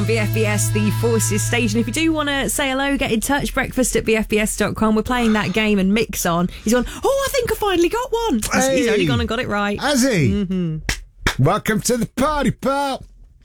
BFBS, the Forces station. If you do want to say hello, get in touch. breakfast@bfbs.com. We're playing that game, and Mick's on. He's gone, I think I finally got one. He's only gone and got it right. Has he? Mm-hmm. Welcome to the party, pal.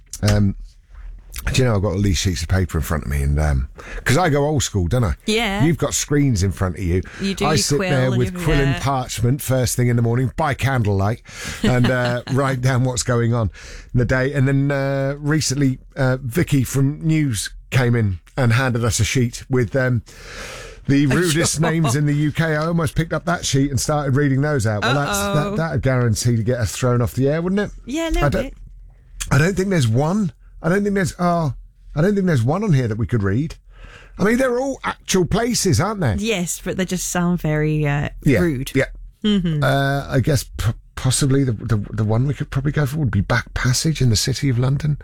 Do you know, I've got all these sheets of paper in front of me, and because I go old school, don't I? Yeah. You've got screens in front of you. You do. I your sit quill there and with quill and parchment first thing in the morning by candlelight, and write down what's going on in the day. And then recently, Vicky from News came in and handed us a sheet with the rudest names in the UK. I almost picked up that sheet and started reading those out. Well, that'd guarantee to get us thrown off the air, wouldn't it? Yeah, a little bit. I don't think there's one. I don't think there's one on here that we could read. I mean, they're all actual places, aren't they? Yes, but they just sound very rude. Yeah. Mm-hmm. I guess possibly the one we could probably go for would be Back Passage in the City of London.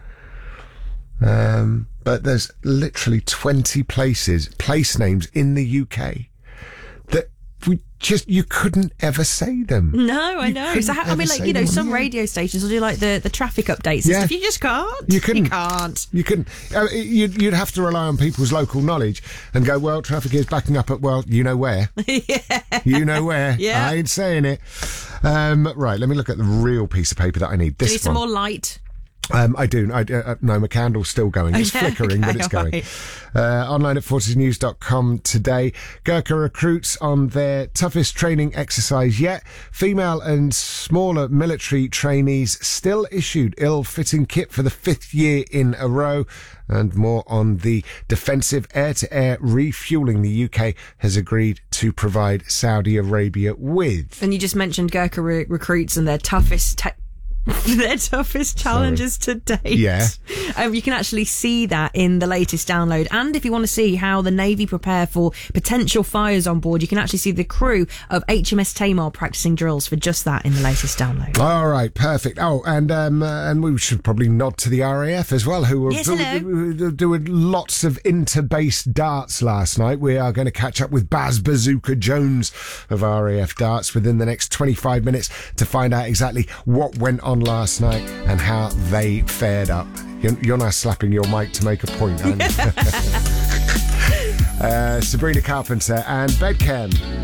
But there's literally 20 place names in the UK that you couldn't ever say them. No, I know. So some radio stations will do like the traffic updates and stuff. You just can't. You can't. You couldn't. You'd have to rely on people's local knowledge and go, well, traffic is backing up at, well, you know where. Yeah. You know where. Yeah. I ain't saying it. Right, let me look at the real piece of paper that I need. Do you need some more light? I do. No, my candle's still going. It's flickering, but it's going. Right. Online at forcesnews.com today. Gurkha recruits on their toughest training exercise yet. Female and smaller military trainees still issued ill-fitting kit for the 5th year in a row. And more on the defensive air-to-air refuelling the UK has agreed to provide Saudi Arabia with. And you just mentioned Gurkha recruits and their toughest challenges to date. Yeah. You can actually see that in the latest download. And if you want to see how the Navy prepare for potential fires on board, you can actually see the crew of HMS Tamar practicing drills for just that in the latest download. All right, perfect. Oh, and we should probably nod to the RAF as well, who were doing lots of inter-base darts last night. We are going to catch up with Baz Bazooka Jones of RAF Darts within the next 25 minutes to find out exactly what went on last night and how they fared up. You're now slapping your mic to make a point, aren't you? Sabrina Carpenter and Bedchem.